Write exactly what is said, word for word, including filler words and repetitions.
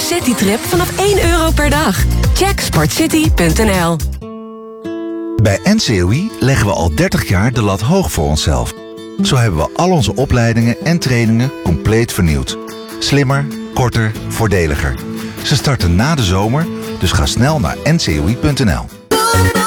Citytrip vanaf één euro per dag. Check sportcity punt n l. Bij N C O I leggen we al dertig jaar de lat hoog voor onszelf. Zo hebben we al onze opleidingen en trainingen compleet vernieuwd. Slimmer, korter, voordeliger. Ze starten na de zomer, dus ga snel naar n c o i punt n l.